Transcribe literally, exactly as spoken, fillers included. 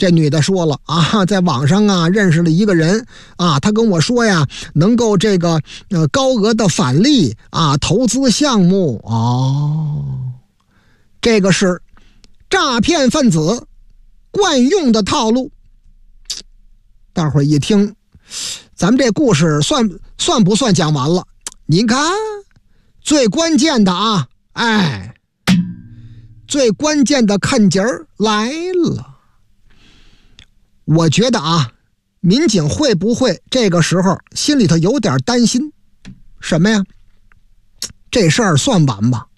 这女的说了啊，在网上啊认识了一个人啊，他跟我说呀，能够这个呃高额的返利啊，投资项目哦，这个是诈骗分子惯用的套路。大伙儿一听，咱们这故事算算不算讲完了？您看，最关键的啊，哎，最关键的看节儿来了。我觉得啊，民警会不会这个时候心里头有点担心？什么呀？这事儿算完吧？